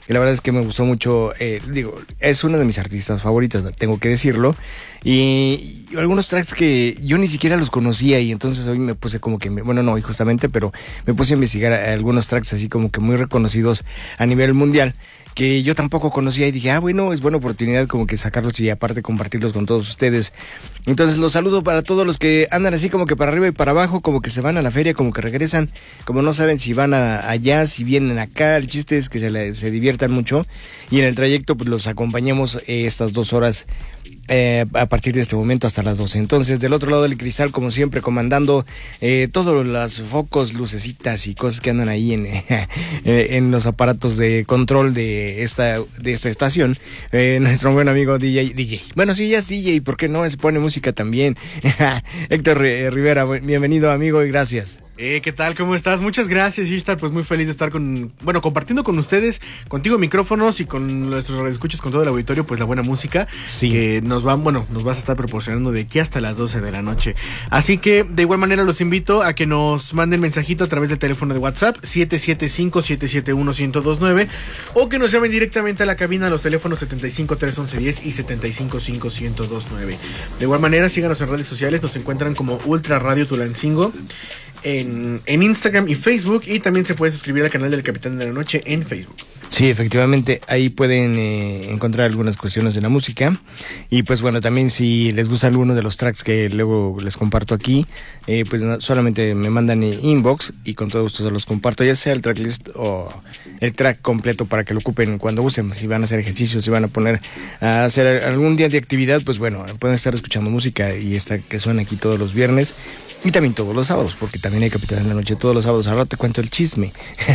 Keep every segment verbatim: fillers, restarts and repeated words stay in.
Y la verdad es que me gustó mucho, eh, digo, es una de mis artistas favoritas, tengo que decirlo. Y, y algunos tracks que yo ni siquiera los conocía y entonces hoy me puse como que, me, bueno, no hoy justamente, pero me puse a investigar algunos tracks así como que muy reconocidos a nivel mundial, que yo tampoco conocía y dije, ah, bueno, es buena oportunidad como que sacarlos y aparte compartirlos con todos ustedes. Entonces los saludo para todos los que andan así como que para arriba y para abajo, como que se van a la feria, como que regresan, como no saben si van a, allá, si vienen acá. El chiste es que se, le, se diviertan mucho y en el trayecto pues los acompañamos eh, estas dos horas Eh, a partir de este momento hasta las doce. Entonces, del otro lado del cristal, como siempre, comandando eh, todos los focos, lucecitas y cosas que andan ahí en, eh, en los aparatos de control de esta de esta estación, eh, nuestro buen amigo D J, D J. Bueno, sí, ya es D J, ¿por qué no? Se pone música también. Héctor Rivera, bienvenido, amigo, y gracias. Eh, ¿qué tal? ¿Cómo estás? Muchas gracias, Ishtar. Pues muy feliz de estar con, bueno, compartiendo con ustedes, contigo micrófonos y con nuestros escuchas, con todo el auditorio, pues la buena música sí. que nos van, bueno, nos vas a estar proporcionando de aquí hasta las doce de la noche. Así que de igual manera los invito a que nos manden mensajito a través del teléfono de WhatsApp siete siete cinco, siete siete uno, uno cero dos nueve o que nos llamen directamente a la cabina a los teléfonos setenta y cinco, trescientos once, diez y setenta y cinco, cinco, uno cero dos nueve. De igual manera, síganos en redes sociales, nos encuentran como Ultra Radio Tulancingo. En, en Instagram y Facebook, y también se puede suscribir al canal del Capitán de la Noche en Facebook. Sí, efectivamente, ahí pueden eh, encontrar algunas cuestiones de la música. Y pues bueno, también si les gusta alguno de los tracks que luego les comparto aquí, eh, pues no, solamente me mandan inbox y con todo gusto se los comparto, ya sea el tracklist o el track completo para que lo ocupen cuando gusten. Si van a hacer ejercicios, si van a poner a hacer algún día de actividad, pues bueno, pueden estar escuchando música y esta que suena aquí todos los viernes. Y también todos los sábados, porque también hay Capitán de la Noche todos los sábados. Ahora te cuento el chisme.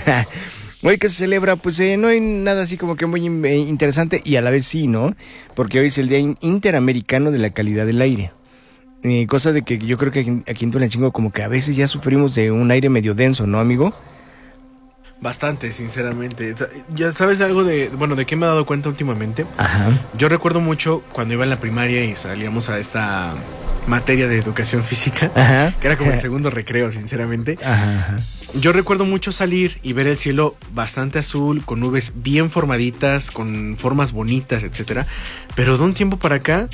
Hoy que se celebra, pues eh, no hay nada así como que muy eh, interesante, y a la vez sí, ¿no? Porque hoy es el Día Interamericano de la Calidad del Aire. Eh, cosa de que yo creo que aquí, aquí en Tulancingo como que a veces ya sufrimos de un aire medio denso, ¿no, amigo? Bastante, sinceramente. ¿Ya sabes algo de, bueno, de qué me he dado cuenta últimamente? Ajá. Yo recuerdo mucho cuando iba en la primaria y salíamos a esta materia de educación física, ajá, que era como el segundo recreo, sinceramente. Ajá, ajá. Yo recuerdo mucho salir y ver el cielo bastante azul, con nubes bien formaditas, con formas bonitas, etcétera. Pero de un tiempo para acá,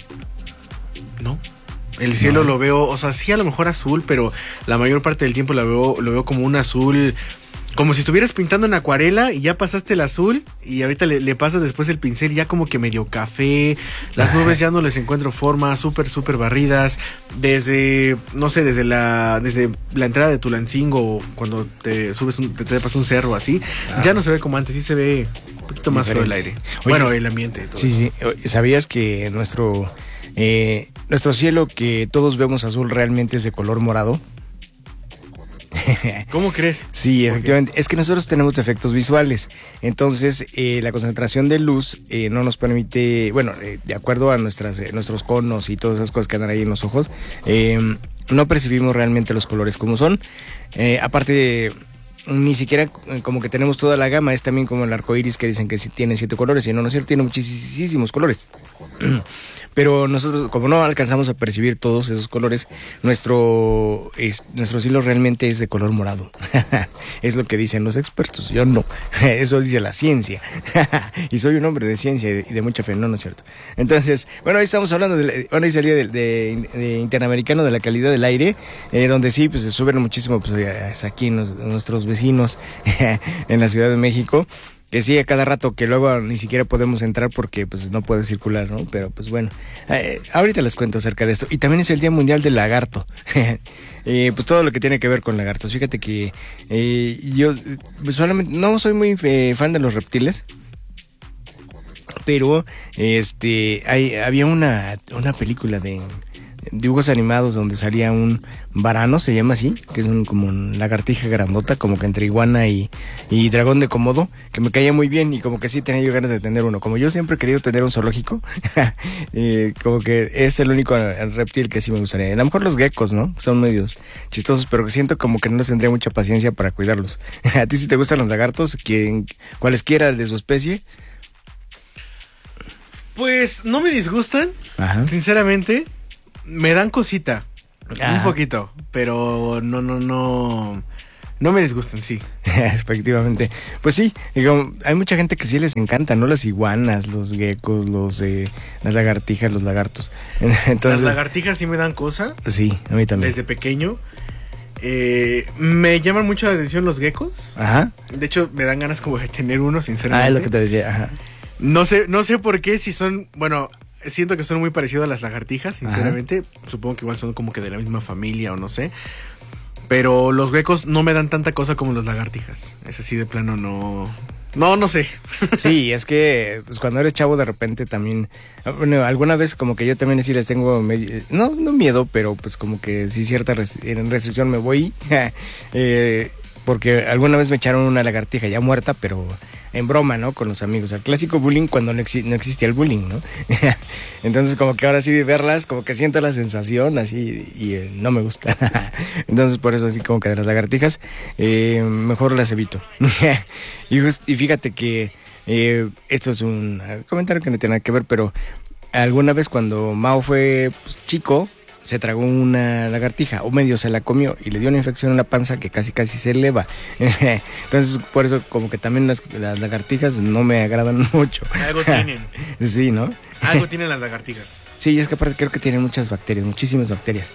no. El cielo no. Lo veo, o sea, sí a lo mejor azul, pero la mayor parte del tiempo lo veo, lo veo como un azul, como si estuvieras pintando en acuarela y ya pasaste el azul y ahorita le, le pasas después el pincel ya como que medio café. Las Ajá. nubes ya no les encuentro forma, súper, súper barridas. Desde, no sé, desde la desde la entrada de Tulancingo, cuando te subes, un, te, te pasas un cerro así, ah. ya no se ve como antes, sí se ve un poquito más feo el aire. Oye, bueno, el ambiente. Todo sí, sí. ¿Sabías que nuestro, eh, nuestro cielo que todos vemos azul realmente es de color morado? ¿Cómo crees? Sí, efectivamente. Es que nosotros tenemos efectos visuales. Entonces, eh, la concentración de luz eh, no nos permite, bueno, eh, de acuerdo a nuestras, eh, nuestros conos y todas esas cosas que andan ahí en los ojos, eh, no percibimos realmente los colores como son. Eh, aparte, ni siquiera como que tenemos toda la gama. Es también como el arco iris, que dicen que sí tiene siete colores, y no, no es cierto, tiene muchísimos colores. Pero nosotros, como no alcanzamos a percibir todos esos colores, nuestro es, nuestro cielo realmente es de color morado. Es lo que dicen los expertos, yo no. Eso dice la ciencia. Y soy un hombre de ciencia y de, y de mucha fe, no, no es cierto. Entonces, bueno, hoy estamos hablando, de, bueno, hoy es el día de, de, de Interamericano de la Calidad del Aire, eh, donde sí, pues se suben muchísimo, pues aquí en los, nuestros vecinos en la Ciudad de México. Que sí, a cada rato, que luego ni siquiera podemos entrar porque pues no puede circular, ¿no? Pero pues bueno, eh, ahorita les cuento acerca de esto. Y también es el Día Mundial del Lagarto. eh, pues todo lo que tiene que ver con lagartos. Fíjate que eh, yo pues, solamente no soy muy eh, fan de los reptiles, pero este hay, había una, una película de dibujos animados donde salía un varano, se llama así, que es un, como una lagartija grandota, como que entre iguana y, y dragón de Komodo, que me caía muy bien y como que sí tenía yo ganas de tener uno. Como yo siempre he querido tener un zoológico, eh, como que es el único reptil que sí me gustaría. A lo mejor los geckos, ¿no? Son medios chistosos, pero siento como que no les tendría mucha paciencia para cuidarlos. ¿A ti si te gustan los lagartos? Que, cualesquiera de su especie. Pues no me disgustan, Ajá. sinceramente. Me dan cosita, Ajá. un poquito, pero no, no, no, No me disgustan, sí. Efectivamente. Pues sí, digo, hay mucha gente que sí les encanta, ¿no? Las iguanas, los geckos, los eh, las lagartijas, los lagartos. Entonces, las lagartijas sí me dan cosa. Sí, a mí también. Desde pequeño. Eh, me llaman mucho la atención los geckos. Ajá. De hecho, me dan ganas como de tener uno, sinceramente. Ah, es lo que te decía, ajá. No sé, no sé por qué, si son, bueno, siento que son muy parecidos a las lagartijas, sinceramente. Ajá. Supongo que igual son como que de la misma familia o no sé. Pero los geckos no me dan tanta cosa como los lagartijas. Es así de plano, no... No, no sé. Sí, es que pues, cuando eres chavo de repente también... Bueno, alguna vez como que yo también sí les tengo... Medio, no, no miedo, pero pues como que sí cierta restri- en restricción me voy. eh, porque alguna vez me echaron una lagartija ya muerta, pero... en broma, ¿no? Con los amigos. El clásico bullying cuando no, exi- no existía el bullying, ¿no? Entonces, como que ahora sí verlas, como que siento la sensación así y eh, no me gusta. Entonces, por eso así como que de las lagartijas, eh, mejor las evito. y, just, y fíjate que eh, esto es un comentario que no tiene nada que ver, pero alguna vez cuando Mao fue pues, chico, se tragó una lagartija, o medio se la comió, y le dio una infección en la panza que casi casi se eleva. Entonces, por eso como que también las, las lagartijas no me agradan mucho. Algo tienen. Sí, ¿no? Algo tienen las lagartijas. Sí, es que aparte creo que tienen muchas bacterias, muchísimas bacterias.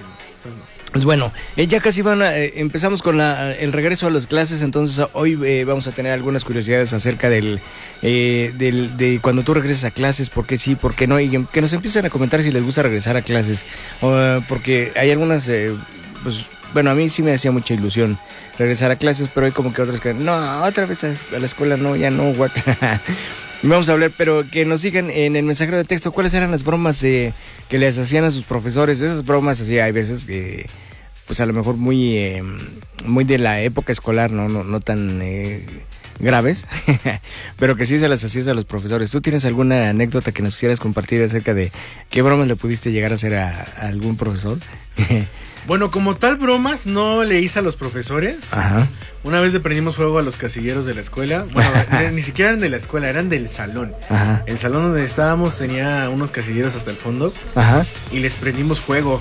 Pues bueno, eh, ya casi van a, eh, empezamos con la, el regreso a las clases, entonces hoy eh, vamos a tener algunas curiosidades acerca del, eh, del de cuando tú regresas a clases, por qué sí, por qué no, y que nos empiecen a comentar si les gusta regresar a clases, uh, porque hay algunas, eh, pues bueno, a mí sí me hacía mucha ilusión regresar a clases, pero hay como que otras que, no, otra vez a la escuela, no, ya no, guaca. Vamos a hablar, pero que nos digan en el mensajero de texto cuáles eran las bromas eh, que les hacían a sus profesores. Esas bromas así hay veces que, pues a lo mejor muy, eh, muy de la época escolar, no, no, no tan eh, graves, pero que sí se las hacías a los profesores. ¿Tú tienes alguna anécdota que nos quisieras compartir acerca de qué bromas le pudiste llegar a hacer a, a algún profesor? Bueno, como tal bromas no le hice a los profesores. Ajá. Una vez le prendimos fuego a los casilleros de la escuela. Bueno, ni siquiera eran de la escuela, eran del salón. Ajá. El salón donde estábamos tenía unos casilleros hasta el fondo. Ajá. Y les prendimos fuego.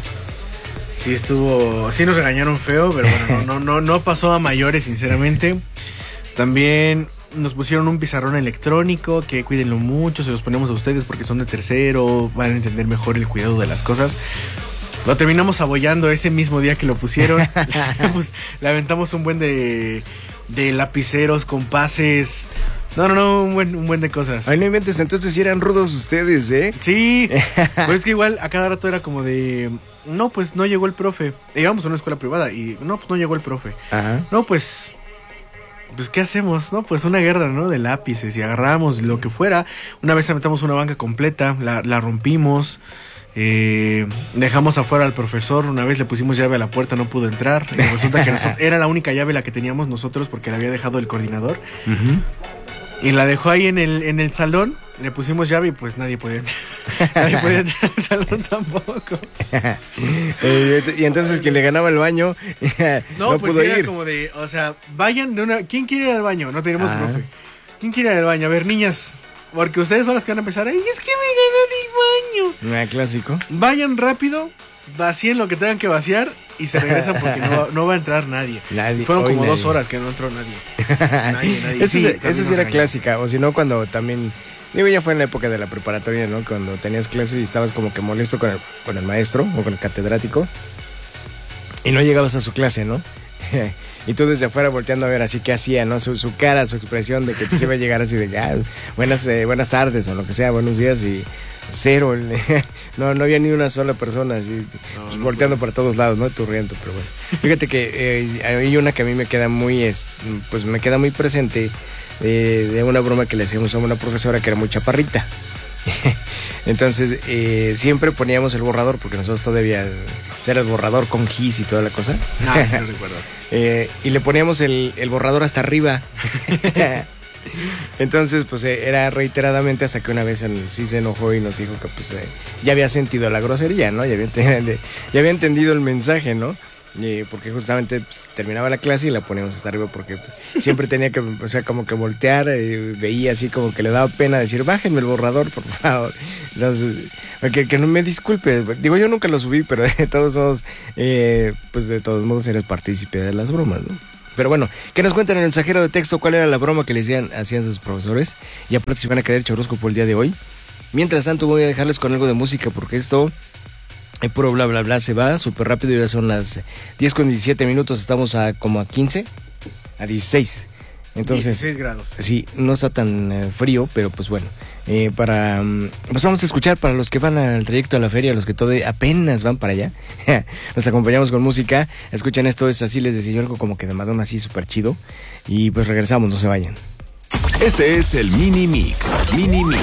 Sí estuvo, sí nos regañaron feo, pero bueno, no, no, no, no pasó a mayores, sinceramente. También nos pusieron un pizarrón electrónico, que cuídenlo mucho, se los ponemos a ustedes porque son de tercero, van a entender mejor el cuidado de las cosas. Lo terminamos abollando ese mismo día que lo pusieron. Pues, le aventamos un buen de, de lapiceros, compases. No, no, no, un buen, un buen de cosas. Ay, no inventes, entonces sí eran rudos ustedes, ¿eh? Sí, pues es que igual a cada rato era como de... No, pues no llegó el profe. Íbamos a una escuela privada y no, pues no llegó el profe. Ajá. No, pues... Pues, ¿qué hacemos? No, pues una guerra, ¿no? De lápices y agarramos lo que fuera. Una vez aventamos una banca completa, la, la rompimos. Eh, dejamos afuera al profesor, una vez le pusimos llave a la puerta, no pudo entrar. Y resulta que nosotros, era la única llave la que teníamos nosotros porque la había dejado el coordinador. Uh-huh. Y la dejó ahí en el, en el salón, le pusimos llave y pues nadie podía entrar. Nadie podía entrar al salón tampoco. eh, y entonces quien le ganaba el baño no, no pues pudo era ir. como de, o sea, vayan de una... ¿Quién quiere ir al baño? No tenemos Ah. profe. ¿Quién quiere ir al baño? A ver, niñas, porque ustedes son las que van a empezar. Ay, es que me gané el baño. Ah, clásico. Vayan rápido, vacíen lo que tengan que vaciar y se regresan porque no, no va a entrar nadie. Nadie. Fueron Hoy como nadie. dos horas que no entró nadie. Nadie, nadie. Esa Sí, sí, también esa sí nos era regañaron. clásica, o si no cuando también, digo ya fue en la época de la preparatoria, ¿no? Cuando tenías clases y estabas como que molesto con el, con el maestro o con el catedrático y no llegabas a su clase, ¿no? Y tú desde afuera volteando a ver así que hacía, ¿no? Su, su cara, su expresión de que se iba a llegar así de ya, buenas, eh, buenas tardes o lo que sea, buenos días y cero. No, no había ni una sola persona así, No, pues, no volteando puedes. para todos lados, ¿no? Turriento, pero bueno. Fíjate que eh, hay una que a mí me queda muy, es, pues me queda muy presente eh, de una broma que le hacíamos a una profesora que era muy chaparrita. Entonces eh, siempre poníamos el borrador porque nosotros todavía era el borrador con gis y toda la cosa. Ah, sí, no recuerdo. Eh, y le poníamos el, el borrador hasta arriba. Entonces, pues eh, era reiteradamente hasta que una vez el, sí se enojó y nos dijo que pues eh, ya había sentido la grosería, ¿no? Ya había, ya había entendido el mensaje, ¿no? Y porque justamente pues, terminaba la clase y la poníamos hasta arriba porque pues, siempre tenía que, o sea, como que voltear, eh, veía así como que le daba pena decir, bájenme el borrador, por favor. Entonces, que, que no me disculpe, digo, yo nunca lo subí, pero de todos modos, eh, pues de todos modos eres partícipe de las bromas, ¿no? Pero bueno, que nos cuenten en el mensajero de texto cuál era la broma que le hacían, hacían sus profesores. Y aparte si van a querer chorrosco por el día de hoy. Mientras tanto voy a dejarles con algo de música porque esto, el puro bla bla bla se va súper rápido. Ya son las diez con diecisiete minutos, estamos a como a quince, a dieciséis. Entonces, dieciséis grados. Sí, no está tan eh, frío, pero pues bueno. Eh, para pues vamos a escuchar para los que van al trayecto a la feria, los que todavía apenas van para allá. Nos acompañamos con música. Escuchen esto, es así, les decía yo, algo como que de Madonna, así súper chido. Y pues regresamos, no se vayan. Este es el Mini Mix. Mini Mix.